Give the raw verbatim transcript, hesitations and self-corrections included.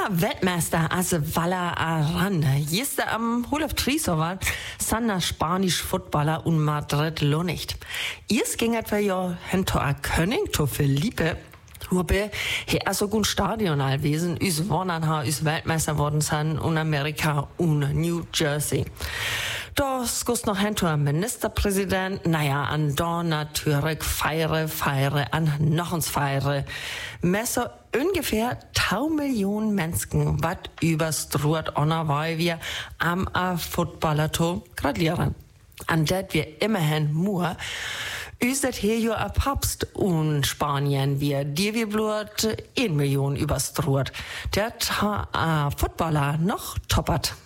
Ja, Weltmeister also Walla Aran. Jeste am Olaf Trisova, Sander Spanisch Footballer und Madrid lo nicht. Erst ging etwa ja hinter a König, to Felipe. Hube, hier also gut Stadion allwesen, üs Wonnen ha, üs Weltmeister worden sind, und Amerika und New Jersey. Das gust noch hinter ein Ministerpräsident, naja, an da natürlich feiere, feiere, an noch uns feiere. Messer ungefähr tausend Millionen Menschen, wat übers Droht, ona, weil wir am a Footballer to gratulieren. An det wir immerhin nur, ist das hier ja a Papst und Spanien wir, die wir blut eine Million übers Droht. Der ha a Footballer noch toppert.